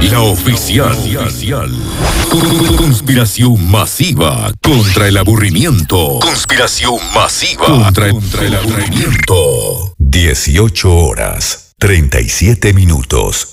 La oficial. Conspiración masiva contra el aburrimiento. Conspiración masiva contra el aburrimiento. 18 horas, 37 minutos.